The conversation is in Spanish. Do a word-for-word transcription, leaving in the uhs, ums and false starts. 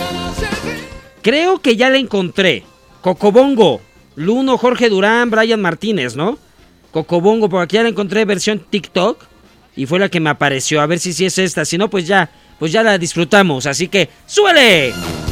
Creo que ya la encontré. Cocobongo. Luno, Jorge Durán, Brian Martínez, ¿no? Cocobongo, por aquí ya la encontré versión TikTok. Y fue la que me apareció. A ver si sí es esta. Si no, pues ya, pues ya la disfrutamos. Así que, ¡súbele!